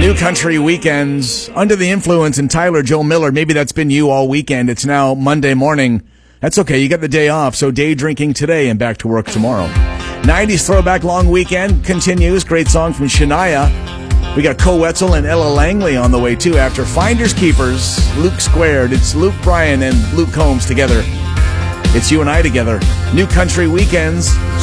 New Country Weekends, Under the Influence, and Tyler Joe Miller. Maybe that's been you all weekend. It's now Monday morning. That's okay. You got the day off, so day drinking today and back to work tomorrow. 90s Throwback Long Weekend continues. Great song from Shania. We got Co Wetzel and Ella Langley on the way, too. After Finders Keepers, Luke Squared. It's Luke Bryan and Luke Combs together. It's you and I together. New Country Weekends.